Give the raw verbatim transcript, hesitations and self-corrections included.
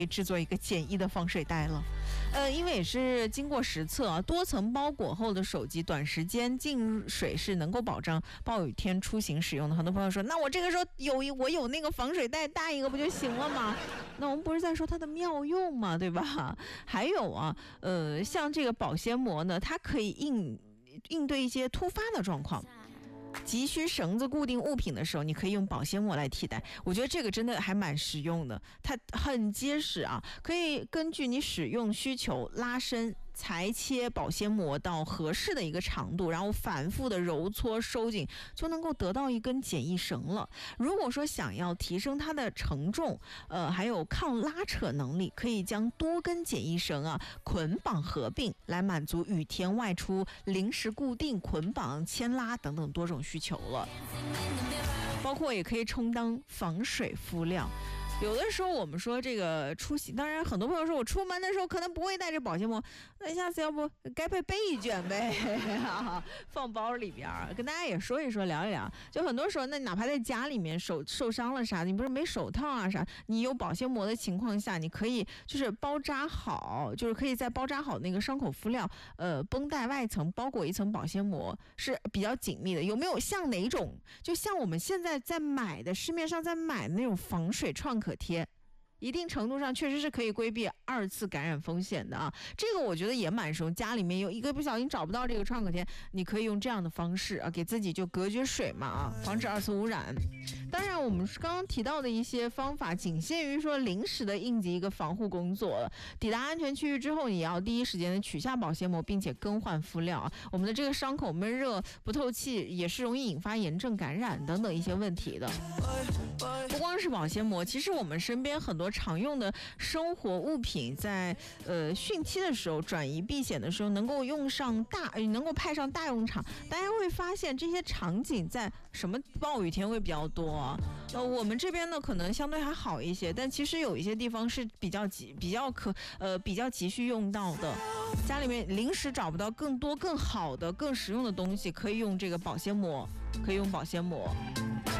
制作一个简易的防水袋了。呃，因为也是经过实测啊，多层包裹后的手机短时间进水是能够保障暴雨天出行使用的。很多朋友说，那我这个时候有我有那个防水袋带一个不就行了吗？那我们不是在说它的妙用吗？对吧？还有啊，呃，像这个保鲜膜呢，它可以应应对一些突发的状况。急需绳子固定物品的时候，你可以用保鲜膜来替代。我觉得这个真的还蛮实用的，它很结实啊，可以根据你使用需求拉伸裁切保鲜膜到合适的一个长度，然后反复的揉搓收紧，就能够得到一根简易绳了。如果说想要提升它的承重，呃，还有抗拉扯能力，可以将多根简易绳啊捆绑合并，来满足雨天外出临时固定、捆绑、牵拉等等多种需求了。包括也可以充当防水敷料。有的时候我们说这个出行，当然很多朋友说我出门的时候可能不会带着保鲜膜，那下次要不该配备一卷呗放包里边，跟大家也说一说聊一聊。就很多时候那哪怕在家里面手受伤了啥，你不是没手套啊啥，你有保鲜膜的情况下，你可以就是包扎好，就是可以在包扎好那个伤口敷料呃绷带外层包裹一层保鲜膜，是比较紧密的。有没有像哪种就像我们现在在买的市面上在买的那种防水创可贴，一定程度上确实是可以规避二次感染风险的啊，这个我觉得也蛮实用。家里面有一个不小心找不到这个创可贴，你可以用这样的方式啊，给自己就隔绝水嘛啊，防止二次污染。当然我们刚刚提到的一些方法仅限于说临时的应急一个防护工作了，抵达安全区域之后，你要第一时间的取下保鲜膜并且更换敷料啊。我们的这个伤口闷热不透气也是容易引发炎症感染等等一些问题的。不光是保鲜膜，其实我们身边很多常用的生活物品在呃汛期的时候转移避险的时候能够用上大能够派上大用场。大家会发现这些场景在什么暴雨天会比较多啊？呃，我们这边呢可能相对还好一些，但其实有一些地方是比较急比较可呃比较急需用到的。家里面临时找不到更多更好的更实用的东西，可以用这个保鲜膜，可以用保鲜膜。